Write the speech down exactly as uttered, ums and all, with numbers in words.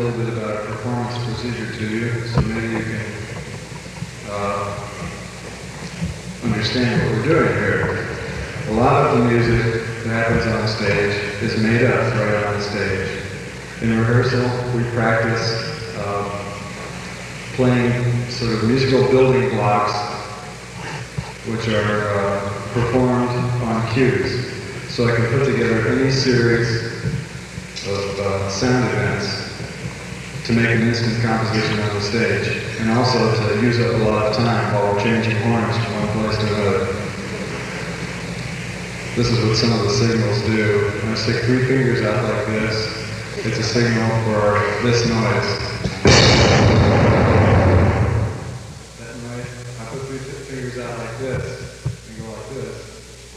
little bit about a performance procedure to you, so maybe you can uh, understand what we're doing here. A lot of the music that happens on stage is made up right on the stage. In rehearsal, we practice uh, playing sort of musical building blocks which are uh, performed on cues. So I can put together any series of uh, sound events to make an instant composition on the stage, and also to use up a lot of time while we're changing horns from one place to another. This is what some of the signals do. When I stick three fingers out like this, it's a signal for this noise. That noise, I put three fingers out like this, and go like this.